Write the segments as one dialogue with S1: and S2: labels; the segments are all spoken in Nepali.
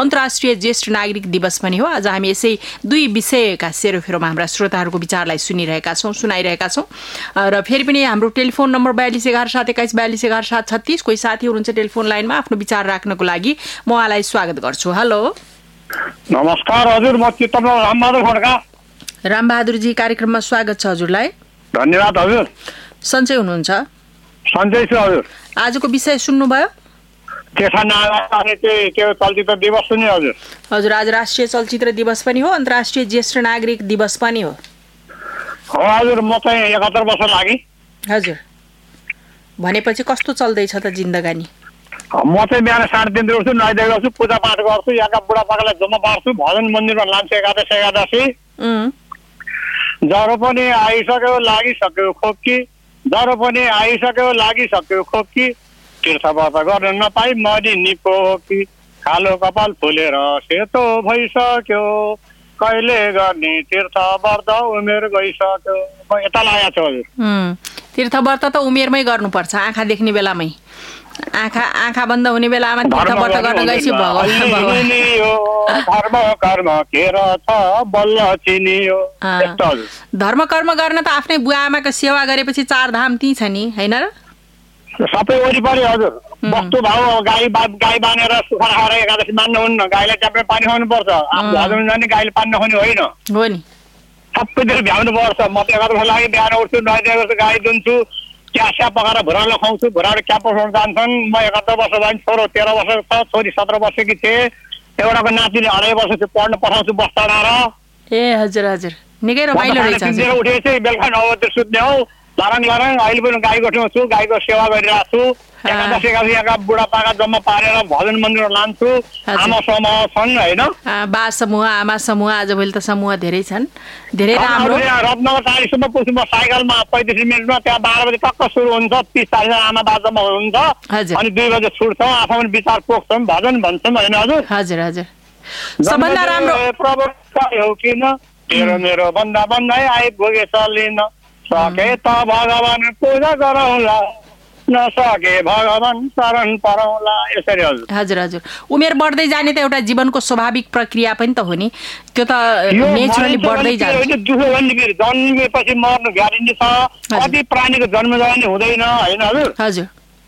S1: अन्तर्राष्ट्रिय ज्येष्ठ नागरिक दिवस पनि हो। आज हामी यसै दुई विषयका सेरोफेरोमा हाम्रा श्रोताहरूको विचारलाई सुनाइरहेका छौँ र फेरि पनि हाम्रो टेलिफोन नम्बर 4211 21 4211 736। कोही साथी हुनुहुन्छ टेलिफोन लाइनमा, आफ्नो विचार राख्नको लागि म उहाँलाई स्वागत गर्छु। हेलो,
S2: नमस्कार हजुर, म चित्तवन रामबहादुर खड्का।
S1: रामबहादुरजी, कार्यक्रममा स्वागत छ हजुरलाई।
S2: धन्यवाद हजुर।
S1: सन्चै हुनुहुन्छ?
S2: सन्चै छु हजुर।
S1: आजको विषय सुन्नुभयो?
S2: चलचित्र दिवस सुन्यो हजुर।
S1: हजुर, आज राष्ट्रिय चलचित्र दिवस पनि हो, अन्तर्राष्ट्रिय ज्येष्ठ नागरिक दिवस पनि हो।
S2: हजुर, म चाहिँ 71 वर्ष लागि।
S1: हजुर, भनेपछि कस्तो चल्दैछ त जिन्दगानी?
S2: म चाहिँ बिहान 3:30 उठ्छु, नुहाइधुवाइ गर्छु, पूजापाठ गर्छु, यहाँका बुढापाकालाई जम्मा पार्छु, भजन मन्दिरमा लान्छु एकादशी। ज्वरो पनि आइसक्यो लागिसक्यो खोकी, ज्वरो पनि आइसक्यो लागिसक्यो खोकी, तीर्थ व्रत गर्न नपाई मरि निपो कि, कालो कपाल फुलेर सेतो भइसक्यो, कहिले गर्ने तीर्थ व्रत उमेर गइसक्यो। म यता लागेको छु हजुर।
S1: तीर्थ व्रत त उमेरमै गर्नुपर्छ, आँखा देख्ने बेलामै। आँखा बन्द हुने बेलामा तीर्थ व्रत गर्न गएपछि
S2: धर्म कर्म के रहेछ बल्ल चिनियो।
S1: धर्म कर्म गर्न त आफ्नै बुवा आमाको सेवा गरेपछि 4 धाम ती छ नि, हैन र?
S2: सबै वरिपरि हजुर। वस्तु भाउ गाई बानेर सुखा खाएर एकादशी मान्नु हुन्न, गाईलाई ट्याप्पै पानी खुवाउनु पर्छ। भजन जाने गाईले पानी नखुवाउने होइन
S1: हो नि,
S2: सबैतिर भ्याउनु पर्छ। म त एकादशी लागि बिहान उठ्छु, नुहाइधुवाइ गर्छु, गाई दुन्छु, चिया पकाएर भुराले खुवाउँछु, भुराले चिया पकाउन जान्छन्। म 71 वर्ष भयो, छोरो 13 वर्ष छ, छोरी 17 वर्षकी थिए। एउटाको नातिले 2.5 वर्ष थियो, पढ्न पठाउँछु बस्ता डाँडा।
S1: ए हजुर हजुर, निकै रमाइलो रहेछ।
S2: उठेपछि बेलुका 9 बजे सुत्ने हो, लरङ अहिले पनि गाई गोठमा छु, गाईको सेवा गरिरहेको छु। एकादशी यहाँका बुढापाका जम्मा पारेर भजन मन्दिरमा लान्छु। आमा समूह छन् होइन,
S1: बा समूह, आमा समूह, आजभोलि त समूह धेरै छन्, धेरै राम्रो।
S2: रत्नगर 40सम्म पुग्छु म साइकलमा, 35 मिनटमा। त्यहाँ 12 बजे टक्क सुरु हुन्छ, 30-40 आमा बाजमा हुन्छ, अनि 2 बजे छुट्छौँ। आफू पनि विचार पोख्छौँ, भजन भन्छौँ होइन हजुर।
S1: हजुर हजुर, सबभन्दा राम्रो
S2: प्रभु हो किन तेरो मेरो भन्दा भन्दै आइपुगे चलिन, सके त भगवान पूजा गरौँला, नसके भगवान शरण परौँला, यसरी हजुर।
S1: हजुर हजुर, उमेर बढ्दै जाने त एउटा जीवनको स्वाभाविक प्रक्रिया पनि त हो नि, त्यो त नेचुरली बढ्दै जान्छ।
S2: जन्मेपछि मर्नु ग्यारेन्टी छ, कति प्राणीको जन्म जाने हुँदैन होइन हजुर।
S1: हजुर,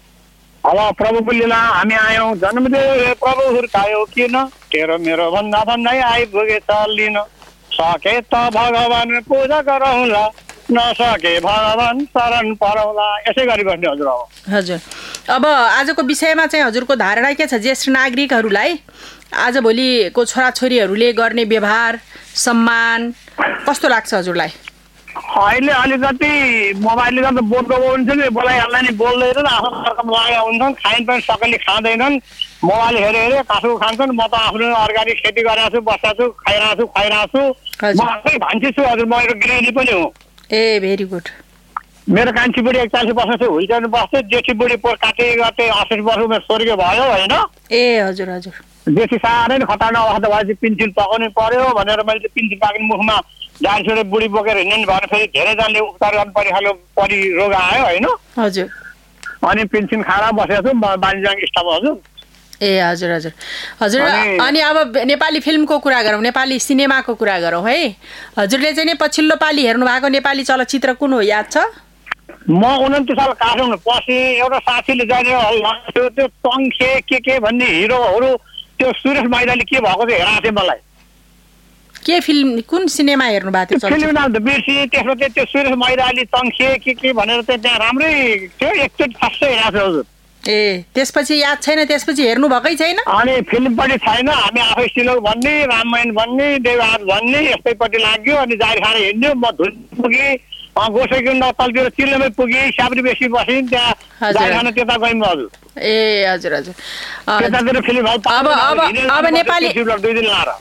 S2: अब प्रभुको लीला हामी आयौँ, जन्मदेव प्रभु हुर्कायो किन तेरो मेरो भन्दा भन्दै आइपुगे चलिन, सके त भगवान पूजा गरौँला, नसके भगवान शरण परौँला, यसै गरी बस्ने हजुर।
S1: हजुर, अब आजको विषयमा चाहिँ हजुरको धारणा के छ? ज्येष्ठ नागरिकहरूलाई आजभोलिको छोराछोरीहरूले गर्ने व्यवहार सम्मान कस्तो लाग्छ हजुरलाई?
S2: अहिले अलिकति मोबाइलले गर्दा बोल्दो हुन्छ कि बोलाइहाल्दा नि बोल्दैनन्, आफ्नो अर्कामा लागेका हुन्छन्, खाइन पनि सकली खाँदैनन्, मोबाइल हेरे कासु खान्छन्। म त आफ्नो अर्ग्यानिक खेती गरेको छु, बसेको छु, खाइरहेको छु। म आफै भान्सी छु हजुर, म एउटा गृहिणी पनि हो।
S1: ए भेरी गुड।
S2: मेरो कान्छी बुढी 41 वर्ष थियो, हुइचन बस्थ्यो। जेठी बुढी काटे 80 वर्ष उमेर स्वर्गीय भयो होइन।
S1: ए हजुर हजुर,
S2: जेठी साह्रै नै खतरनाक अवस्था भएपछि पिन्सिल पकाउनु पर्यो भनेर मैले पिन्सिल पाक्ने मुखमा डाइसोले बुढी बोकेर हिँड्ने भने फेरि धेरैजनाले उपचार गर्नु परि रोग आयो होइन।
S1: हजुर,
S2: अनि पिन्सिल खाएर बसेको छु, म बानीजाङ स्टाफ हजुर।
S1: ए हजुर हजुर हजुर। अनि अब नेपाली फिल्मको कुरा गरौँ, नेपाली सिनेमाको कुरा गरौँ है। हजुरले चाहिँ नि पछिल्लो पालि हेर्नु भएको नेपाली चलचित्र कुन हो, याद छ?
S2: म 29 साल काठमाडौँ पछि एउटा साथीले जाने त्यो टङ्खे के भन्ने हिरोहरू, त्यो सुरेश मैदाली के भएको थियो हेराएको थियो मलाई।
S1: के फिल्म, कुन सिनेमा हेर्नु भएको थियो?
S2: फिल्म नाम त बिर्सी, त्यसमा त्यो सुरेश मैदाली टङ्खे के भनेर चाहिँ त्यहाँ राम्रै थियो, एकचोटि फास्टै हेरेको थियो हजुर।
S1: ए त्यसपछि याद छैन, त्यसपछि हेर्नु भएकै छैन?
S2: अनि फिल्म पनि छैन, हामी आफै सिलोक भन्ने, रामायण भन्ने, देवहाट भन्ने यस्तैपट्टि लाग्यो। अनि जारी खाएर हिँड्यो, म धुन पुगेँ, गोसैको नतलतिर चिल्लोमै पुगेँ, स्याब्री बेसी बसेँ, त्यहाँ जारी खान त्यता गयौँ हजुर।
S1: ए हजुर हजुर,
S2: त्यतातिर फिल्म
S1: अब नेपाली
S2: 2 दिन लाएर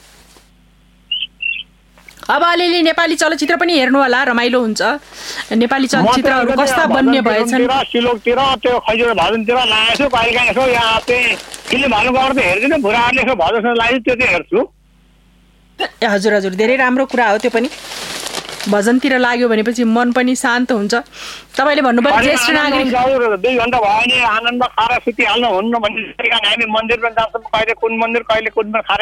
S1: अब अलिअलि नेपाली चलचित्र पनि हेर्नु होला, रमाइलो हुन्छ। नेपाली चलचित्रहरू कस्ता बन्ने भएछन्।
S2: सिलोकतिर त्यो खैजोर भजनतिर लागेको छु, कहिलेकाहीँ यसो यहाँ चाहिँ फिल्महरू गरेर त हेर्दिनँ, बुढाहरूले यसो भजन लाग्यो त्यो चाहिँ हेर्छु।
S1: हजुर हजुर, धेरै राम्रो कुरा हो त्यो पनि। भजनतिर लाग्यो भनेपछि मन पनि शान्त हुन्छ। तपाईँले भन्नुभयो ज्येष्ठ नागरिक
S2: 2 घन्टा भयो भने आनन्द खाएर सुतिहाल्नु हुन्न भन्ने हामी मन्दिरमा जान्छौँ, कहिले कुन मन्दिर कहिले कुन खाएर